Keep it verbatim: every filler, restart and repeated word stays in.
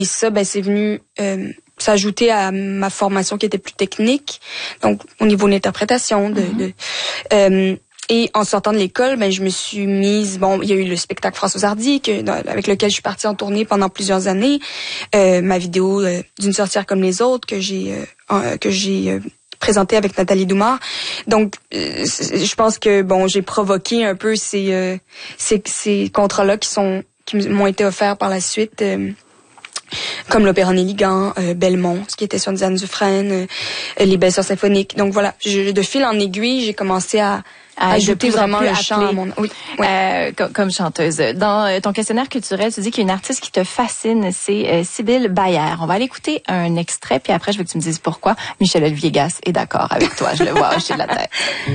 Et ça, ben c'est venu euh, s'ajouter à ma formation qui était plus technique, donc au niveau de l'interprétation. De, mm-hmm. de euh, et en sortant de l'école, ben je me suis mise. Bon, il y a eu le spectacle Françoise Hardy que, dans, avec lequel je suis partie en tournée pendant plusieurs années. Euh, ma vidéo euh, d'une sorcière comme les autres que j'ai euh, que j'ai euh, présentée avec Nathalie Doumar. Donc, euh, je pense que bon, j'ai provoqué un peu ces euh, ces, ces contrats-là qui sont qui m'ont été offerts par la suite. Euh, comme l'Opéra Néligan, euh, Belmont, ce qui était sur Diane Dufresne, euh, les Belles Sœurs symphoniques. Donc voilà, je, de fil en aiguille, j'ai commencé à, à ajouter vraiment le chant à mon... Oui, oui. Euh, comme, comme chanteuse. Dans ton questionnaire culturel, tu dis qu'il y a une artiste qui te fascine, c'est euh, Sybille Bayer. On va aller écouter un extrait, puis après, je veux que tu me dises pourquoi Michel-Olivier Gasse est d'accord avec toi. Je le vois hocher de la tête.